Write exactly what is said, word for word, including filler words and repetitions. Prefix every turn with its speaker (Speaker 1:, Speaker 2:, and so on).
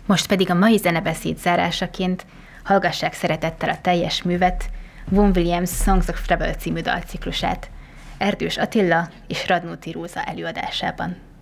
Speaker 1: Most pedig a mai zenebeszéd zárásaként hallgassák szeretettel a teljes művet, Vaughan Williams Songs of Travel című dalciklusát, Erdős Attila és Radnóti Róza előadásában.